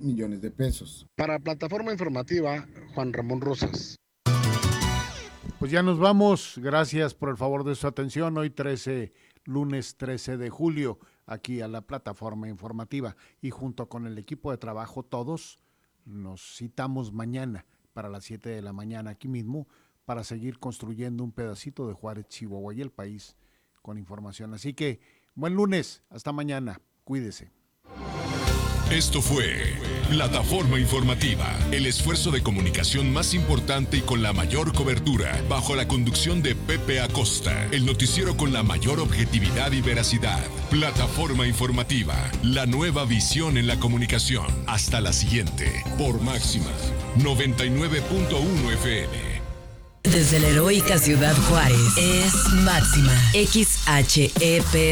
millones de pesos. Para Plataforma Informativa, Juan Ramón Rosas. Pues ya nos vamos. Gracias por el favor de su atención. Hoy lunes 13 de julio, aquí a la Plataforma Informativa. Y junto con el equipo de trabajo, todos nos citamos mañana para las 7 de la mañana aquí mismo para seguir construyendo un pedacito de Juárez, Chihuahua y el país con información. Así que, buen lunes. Hasta mañana. Cuídese. Esto fue Plataforma Informativa, el esfuerzo de comunicación más importante y con la mayor cobertura, bajo la conducción de Pepe Acosta, el noticiero con la mayor objetividad y veracidad. Plataforma Informativa, la nueva visión en la comunicación. Hasta la siguiente, por Máxima 99.1 FM. Desde la heroica ciudad Juárez, es Máxima XHEP